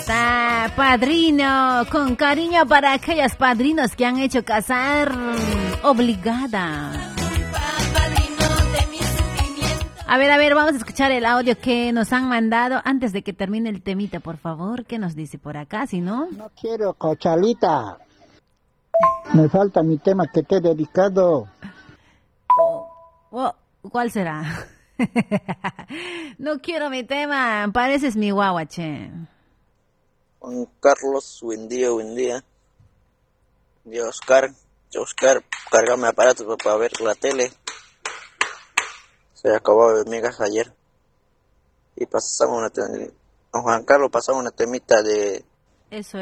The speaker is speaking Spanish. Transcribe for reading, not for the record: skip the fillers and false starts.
Padrino, con cariño para aquellos padrinos que han hecho casar obligada. A ver, vamos a escuchar el audio que nos han mandado antes de que termine el temita, por favor. ¿Qué nos dice por acá? Si no... No quiero, cochalita. Me falta mi tema que te he dedicado. ¿Cuál será? No quiero mi tema, pareces mi guaguache. Juan Carlos, buen día. Y Oscar, cárgame aparato para ver la tele. Se acabó de megas ayer. Y pasamos Juan Carlos pasamos una temita de... Eso